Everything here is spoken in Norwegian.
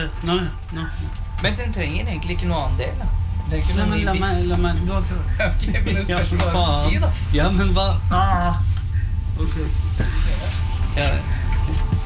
Nå. Men den trenger egentlig ikke noe annen del, da. Det er ikke Nei, noe men la meg du har prøvd. Ok, men det spørs hva jeg skal si, da. Ja, men hva? Ok. Ja.